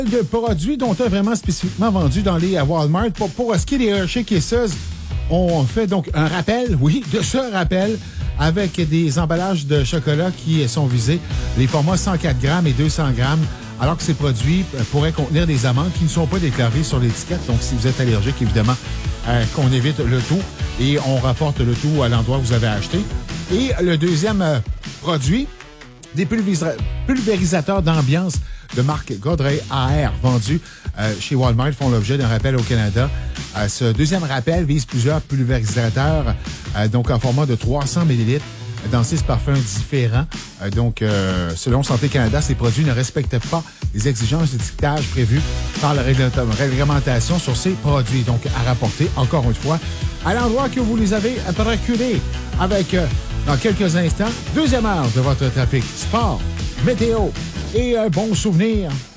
De produits dont on a vraiment spécifiquement vendu dans les Walmart. Pour ce qui est des Hershey Kisses, on fait donc un rappel, oui, de ce rappel, avec des emballages de chocolat qui sont visés, les formats 104 grammes et 200 grammes, alors que ces produits pourraient contenir des amandes qui ne sont pas déclarées sur l'étiquette. Donc, si vous êtes allergique, évidemment, qu'on évite le tout et on rapporte le tout à l'endroit où vous avez acheté. Et le deuxième produit, des pulvérisateurs d'ambiance de marque Godrej AR vendus chez Walmart font l'objet d'un rappel au Canada. Ce deuxième rappel vise plusieurs pulvérisateurs, donc en format de 300 ml dans 6 parfums différents. Selon Santé Canada, ces produits ne respectent pas les exigences d'étiquetage prévues par la réglementation sur ces produits. Donc, à rapporter, encore une fois, à l'endroit que vous les avez procurés avec, dans quelques instants, deuxième heure de votre trafic sport, météo et un bon souvenir